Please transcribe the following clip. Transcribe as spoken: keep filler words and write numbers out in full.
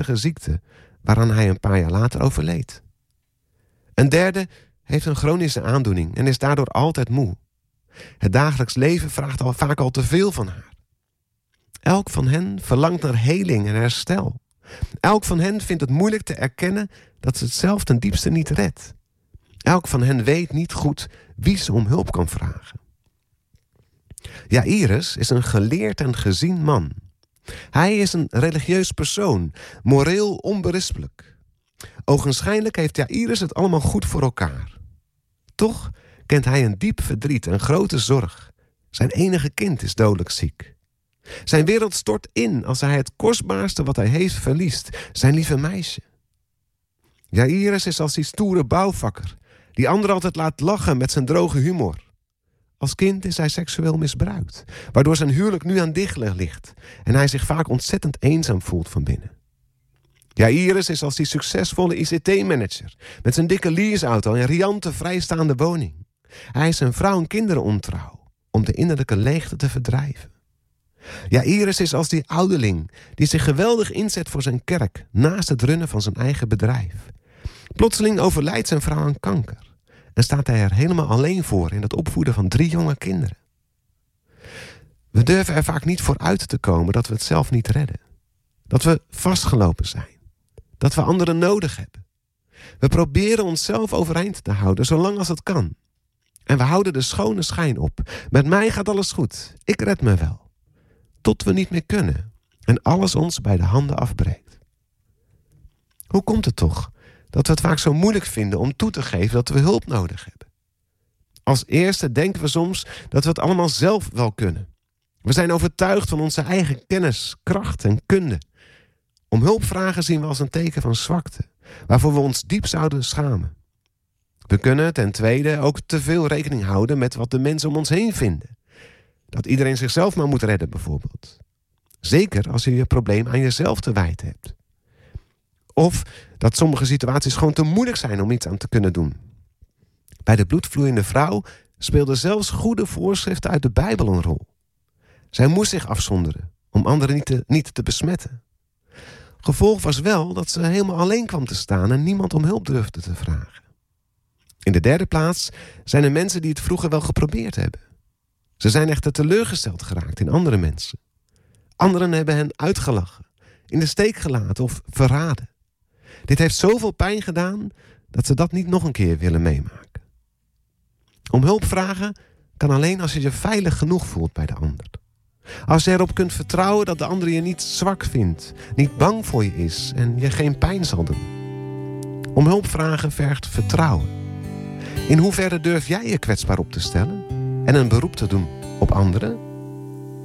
ziekte waaraan hij een paar jaar later overleed. Een derde heeft een chronische aandoening en is daardoor altijd moe. Het dagelijks leven vraagt al vaak al te veel van haar. Elk van hen verlangt naar heling en herstel. Elk van hen vindt het moeilijk te erkennen dat ze het zelf ten diepste niet redt. Elk van hen weet niet goed wie ze om hulp kan vragen. Jairus is een geleerd en gezien man. Hij is een religieus persoon, moreel onberispelijk. Ogenschijnlijk heeft Jairus het allemaal goed voor elkaar. Toch kent hij een diep verdriet en grote zorg. Zijn enige kind is dodelijk ziek. Zijn wereld stort in als hij het kostbaarste wat hij heeft verliest, zijn lieve meisje. Jairus is als die stoere bouwvakker, die anderen altijd laat lachen met zijn droge humor. Als kind is hij seksueel misbruikt, waardoor zijn huwelijk nu aan dichtleg ligt en hij zich vaak ontzettend eenzaam voelt van binnen. Jairus is als die succesvolle I C T-manager met zijn dikke leaseauto en riante vrijstaande woning. Hij is zijn vrouw en kinderen ontrouw om de innerlijke leegte te verdrijven. Jairus is als die ouderling die zich geweldig inzet voor zijn kerk naast het runnen van zijn eigen bedrijf. Plotseling overlijdt zijn vrouw aan kanker en staat hij er helemaal alleen voor in het opvoeden van drie jonge kinderen. We durven er vaak niet voor uit te komen dat we het zelf niet redden. Dat we vastgelopen zijn. Dat we anderen nodig hebben. We proberen onszelf overeind te houden zolang als het kan. En we houden de schone schijn op. Met mij gaat alles goed. Ik red me wel. Tot we niet meer kunnen en alles ons bij de handen afbreekt. Hoe komt het toch dat we het vaak zo moeilijk vinden om toe te geven dat we hulp nodig hebben? Als eerste denken we soms dat we het allemaal zelf wel kunnen. We zijn overtuigd van onze eigen kennis, kracht en kunde. Om hulp vragen zien we als een teken van zwakte, waarvoor we ons diep zouden schamen. We kunnen ten tweede ook te veel rekening houden met wat de mensen om ons heen vinden. Dat iedereen zichzelf maar moet redden bijvoorbeeld. Zeker als je je probleem aan jezelf te wijten hebt. Of dat sommige situaties gewoon te moeilijk zijn om iets aan te kunnen doen. Bij de bloedvloeiende vrouw speelden zelfs goede voorschriften uit de Bijbel een rol. Zij moest zich afzonderen om anderen niet te, niet te besmetten. Gevolg was wel dat ze helemaal alleen kwam te staan en niemand om hulp durfde te vragen. In de derde plaats zijn er mensen die het vroeger wel geprobeerd hebben. Ze zijn echter teleurgesteld geraakt in andere mensen. Anderen hebben hen uitgelachen, in de steek gelaten of verraden. Dit heeft zoveel pijn gedaan dat ze dat niet nog een keer willen meemaken. Om hulp vragen kan alleen als je je veilig genoeg voelt bij de ander. Als je erop kunt vertrouwen dat de ander je niet zwak vindt, niet bang voor je is en je geen pijn zal doen. Om hulp vragen vergt vertrouwen. In hoeverre durf jij je kwetsbaar op te stellen en een beroep te doen op anderen?